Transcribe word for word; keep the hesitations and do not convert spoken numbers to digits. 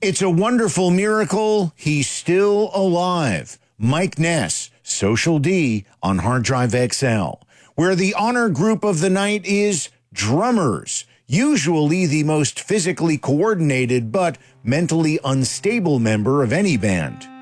It's a wonderful miracle he's still alive. Mike Ness, Social D on Hard Drive X L, where the honor group of the night is drummers, usually the most physically coordinated but mentally unstable member of any band.